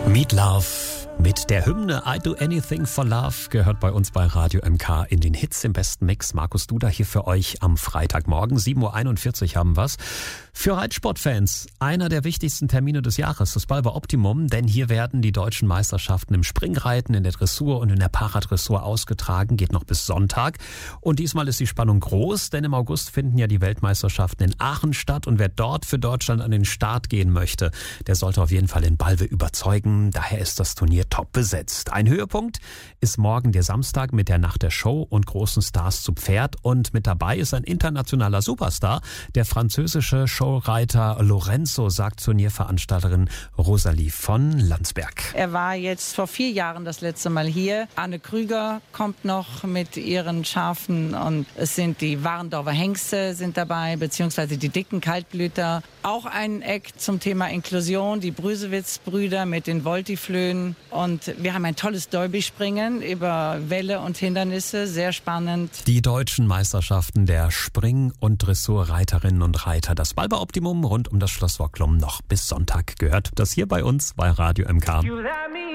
Meat Love mit der Hymne I Do Anything for Love gehört bei uns bei Radio MK in den Hits im besten Mix. Markus Duda hier für euch am Freitagmorgen. 7.41 Uhr haben wir's. Für Reitsportfans einer der wichtigsten Termine des Jahres, das Balber Optimum, denn hier werden die deutschen Meisterschaften im Springreiten, in der Dressur und in der Paradressur ausgetragen, geht noch bis Sonntag. Und diesmal ist die Spannung groß, denn im August finden ja die Weltmeisterschaften in Aachen statt und wer dort für Deutschland an den Start gehen möchte, der sollte auf jeden Fall in Balve überzeugen. Daher ist das Turnier top besetzt. Ein Höhepunkt ist morgen der Samstag mit der Nacht der Show und großen Stars zu Pferd und mit dabei ist ein internationaler Superstar, der französische Showreiter Lorenzo, sagt Turnierveranstalterin Rosalie von Landsberg. Er war jetzt vor 4 Jahren das letzte Mal hier. Anne Krüger kommt noch mit ihren Schafen und es sind die Warendorfer Hengste sind dabei, beziehungsweise die dicken Kaltblüter. Auch ein Act zum Thema Inklusion, die Brüsewitz-Brüder mit den Voltiflöhen. Und wir haben ein tolles Derby-Springen über Wälle und Hindernisse, sehr spannend. Die deutschen Meisterschaften der Spring- und Dressurreiterinnen und Reiter. Das Balber Optimum rund um das Schloss Wocklum noch bis Sonntag gehört. Das hier bei uns bei Radio MK.